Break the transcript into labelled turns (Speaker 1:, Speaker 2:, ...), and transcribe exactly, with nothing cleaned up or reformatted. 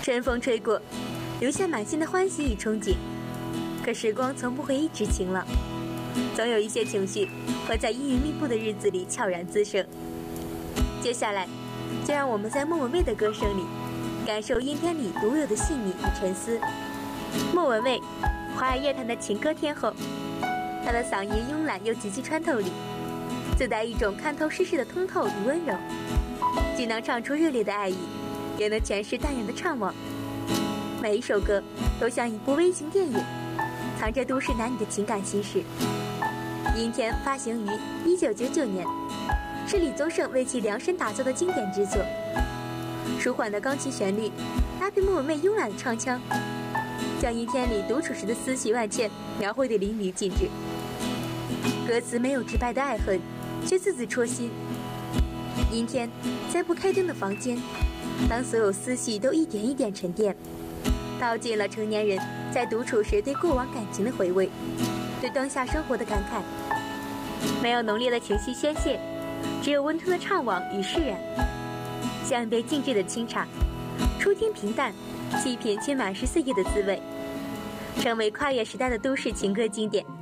Speaker 1: 春风吹过，留下满心的欢喜与憧憬。可时光从不会一直晴朗，总有一些情绪会在阴云密布的日子里悄然滋生。接下来，就让我们在莫文蔚的歌声里，感受阴天里独有的细腻与沉思。莫文蔚，华语乐坛的情歌天后，她的嗓音慵懒又极具穿透力，自带一种看透世事的通透与温柔，既能唱出热烈的爱意，也能诠释淡然的怅惘。每一首歌都像一部微型电影，藏着都市男女的情感心事。阴天发行于一九九九年，是李宗盛为其量身打造的经典之作。舒缓的钢琴旋律搭配莫文蔚慵懒的唱腔，将阴天里独处时的思绪万千描绘得淋漓尽致。歌词没有直白的爱恨，却字字戳心。阴天，在不开灯的房间，当所有思绪都一点一点沉淀，道尽了成年人在独处时对过往感情的回味，对当下生活的感慨。没有浓烈的情绪宣泄，只有温吞的怅惘与释然，像一杯静置的清茶，初听平淡，细品却满是岁月的滋味，成为跨越时代的都市情歌经典。